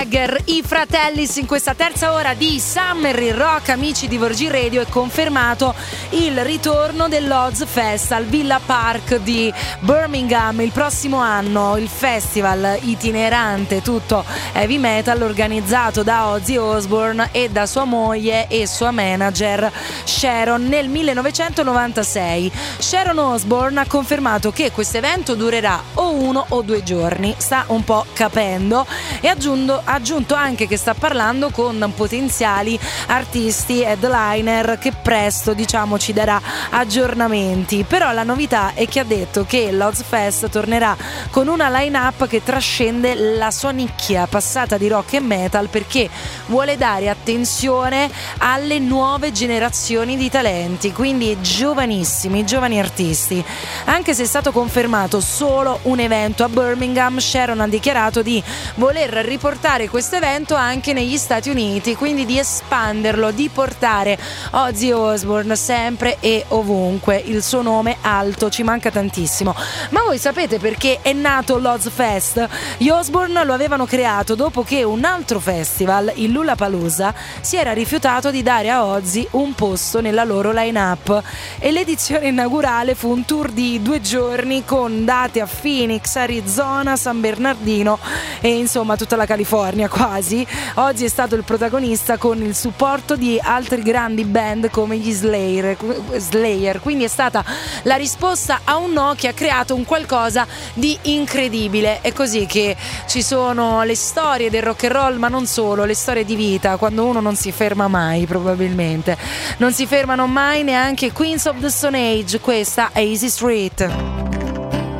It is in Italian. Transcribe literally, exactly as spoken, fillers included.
I Fratellis in questa terza ora di Summer in Rock. Amici di Virgin Radio, è confermato il ritorno dell'Oz Fest al Villa Park di Birmingham il prossimo anno, il festival itinerante tutto heavy metal organizzato da Ozzy Osbourne e da sua moglie e sua manager Sharon nel millenovecentonovantasei. Sharon Osbourne ha confermato che questo evento durerà o uno o due giorni, sta un po' capendo, e aggiunto, ha aggiunto anche che sta parlando con potenziali artisti headliner che presto, diciamo, ci darà aggiornamenti. Però la novità è che ha detto che l'Ozfest tornerà con una line-up che trascende la sua nicchia passata di rock e metal, perché vuole dare attenzione alle nuove generazioni di talenti, quindi giovanissimi, giovani artisti. Anche se è stato confermato solo un evento a Birmingham, Sharon ha dichiarato di voler riportare questo evento anche negli Stati Uniti, quindi di espanderlo, di portare Ozzy Osbourne sempre e ovunque, il suo nome alto, ci manca tantissimo. Ma voi sapete perché è nato l'Ozfest? Gli Osbourne lo avevano creato dopo che un altro festival, il Lollapalooza, si era rifiutato di dare a Ozzy un posto nella loro line-up, e l'edizione inaugurale fu un tour di due giorni con date a Phoenix, Arizona, San Bernardino e insomma tutta la California quasi. Ozzy è stato il protagonista con il supporto di altri grandi band come gli Slayer, Slayer. Quindi è stata la risposta a un no che ha creato un qualcosa di incredibile. È così che ci sono le storie del rock and roll, ma non solo, le storie di vita, quando uno non si ferma mai, probabilmente non si fermano mai neanche Queens of the Stone Age. Questa è Easy Street.